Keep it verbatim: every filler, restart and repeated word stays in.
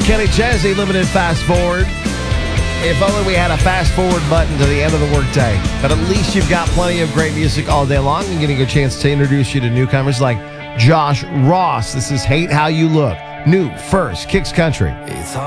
Kenny Chesney, Limited Fast Forward. If only we had a fast forward button to the end of the workday. But at least you've got plenty of great music all day long and getting a chance to introduce you to newcomers like Josh Ross. This is Hate How You Look. New first Kicks Country.